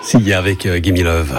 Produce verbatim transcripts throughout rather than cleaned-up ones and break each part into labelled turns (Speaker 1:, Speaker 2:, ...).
Speaker 1: S'il y a avec euh, Gimme Love.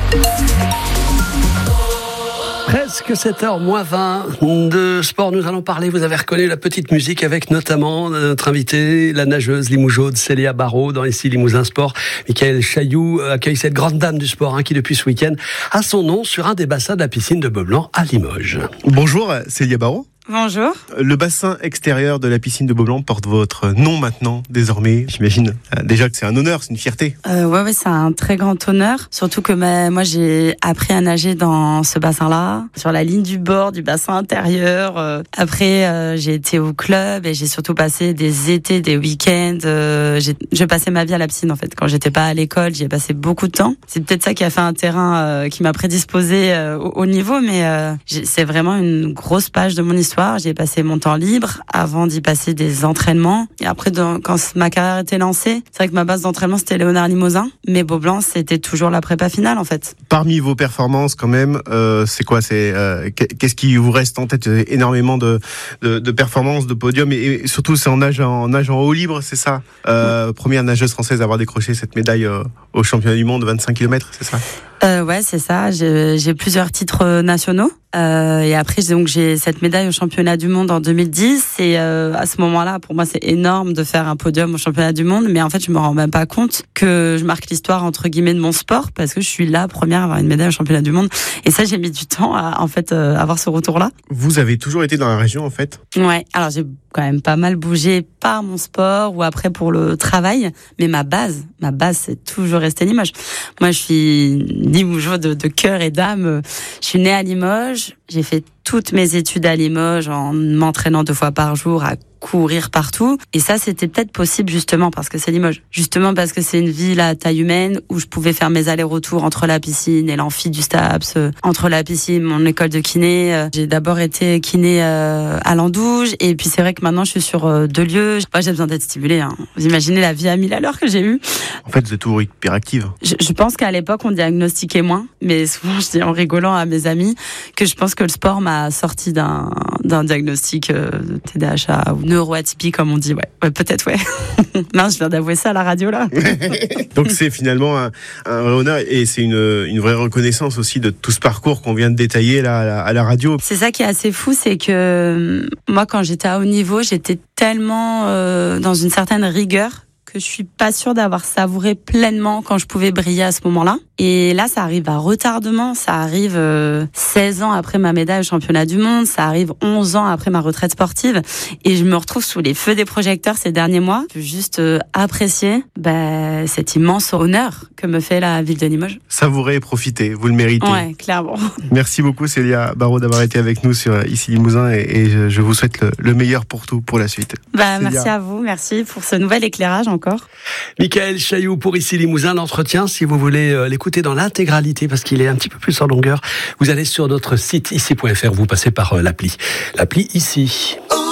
Speaker 1: Presque sept heures moins vingt de sport, nous allons parler, vous avez reconnu la petite musique avec notamment notre invitée, la nageuse limougeaude Célia Barraud dans Ici Limousin Sport. Michael Chailloux accueille cette grande dame du sport hein, qui depuis ce week-end a son nom sur un des bassins de la piscine de Beaublanc à Limoges.
Speaker 2: Bonjour Célia Barraud.
Speaker 3: Bonjour.
Speaker 2: Le bassin extérieur de la piscine de Beaublanc porte votre nom maintenant, désormais. J'imagine euh, déjà que c'est un honneur, c'est une fierté.
Speaker 3: Euh, ouais, ouais, c'est un très grand honneur. Surtout que bah, moi, j'ai appris à nager dans ce bassin-là, sur la ligne du bord du bassin intérieur. Euh, après, euh, j'ai été au club et j'ai surtout passé des étés, des week-ends. Euh, j'ai, je passais ma vie à la piscine, en fait. Quand j'étais pas à l'école, j'y ai passé beaucoup de temps. C'est peut-être ça qui a fait un terrain euh, qui m'a prédisposé euh, au, au niveau, mais euh, c'est vraiment une grosse page de mon histoire. J'y ai passé mon temps libre avant d'y passer des entraînements. Et après, dans, quand ma carrière était lancée, c'est vrai que ma base d'entraînement, c'était Léonard Limousin. Mais Beaublanc, c'était toujours la prépa finale, en fait.
Speaker 2: Parmi vos performances, quand même, euh, c'est quoi c'est, euh, qu'est-ce qui vous reste en tête? Énormément de, de, de performances, de podiums. Et, et surtout, c'est en nage en, nage en haut libre, c'est ça euh, Première nageuse française à avoir décroché cette médaille euh, au championnat du monde de vingt-cinq kilomètres, c'est ça
Speaker 3: euh, Ouais, c'est ça. J'ai, j'ai plusieurs titres nationaux. Euh, et après, donc, j'ai cette médaille au championnat du monde en deux mille dix. Et euh, à ce moment-là, pour moi, c'est énorme de faire un podium au championnat du monde. Mais en fait, je me rends même pas compte que je marque l'histoire, entre guillemets, de mon sport, parce que je suis la première à avoir une médaille au championnat du monde. Et ça, j'ai mis du temps à, en fait, euh, avoir ce retour-là.
Speaker 2: Vous avez toujours été dans la région, en fait?
Speaker 3: Ouais. Alors, j'ai quand même pas mal bougé par mon sport ou après pour le travail. Mais ma base, ma base, c'est toujours resté Limoges. Moi, je suis limougeois de, de cœur et d'âme. Je suis née à Limoges. J'ai fait toutes mes études à Limoges en m'entraînant deux fois par jour à courir partout. Et ça, c'était peut-être possible justement parce que c'est Limoges. Justement parce que c'est une ville à taille humaine où je pouvais faire mes allers-retours entre la piscine et l'amphi du STAPS, entre la piscine, mon école de kiné. J'ai d'abord été kiné à Landouge et puis c'est vrai que maintenant je suis sur deux lieux. Moi, j'ai besoin d'être stimulée. Hein. Vous imaginez la vie à mille à l'heure que j'ai eue.
Speaker 2: En fait, vous êtes toujours hyperactive.
Speaker 3: Je, je pense qu'à l'époque, on diagnostiquait moins. Mais souvent, je dis en rigolant à mes amis que je pense que le sport m'a sorti d'un, d'un diagnostic euh, de T D A H ou neuroatypie, comme on dit. Ouais, ouais peut-être, ouais. Non, je viens d'avouer ça à la radio, là.
Speaker 2: Donc, c'est finalement un, un vrai honneur et c'est une, une vraie reconnaissance aussi de tout ce parcours qu'on vient de détailler là, à, la, à la radio.
Speaker 3: C'est ça qui est assez fou, c'est que moi, quand j'étais à haut niveau, j'étais tellement euh, dans une certaine rigueur que je suis pas sûre d'avoir savouré pleinement quand je pouvais briller à ce moment-là. Et là, ça arrive à retardement, ça arrive euh, seize ans après ma médaille au championnat du monde, ça arrive onze ans après ma retraite sportive, et je me retrouve sous les feux des projecteurs ces derniers mois. Je peux juste euh, apprécier bah, cet immense honneur que me fait la ville de Limoges.
Speaker 2: Savourez et profitez, vous le méritez.
Speaker 3: Ouais, clairement.
Speaker 2: Merci beaucoup Célia Barraud d'avoir été avec nous sur Ici Limousin et, et je, je vous souhaite le, le meilleur pour tout, pour la suite.
Speaker 3: Bah, merci à vous, merci pour ce nouvel éclairage encore.
Speaker 1: Michael Chailloux pour Ici Limousin, l'entretien, si vous voulez euh, l'écouter dans l'intégralité, parce qu'il est un petit peu plus en longueur, vous allez sur notre site ici point f r, vous passez par euh, l'appli. L'appli Ici.